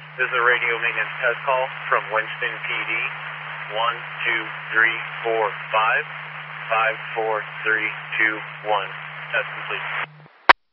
This is a radio maintenance test call from Winston PD. 1, 2, 3, 4, 5. 5, 4, 3, 2, 1. Test complete.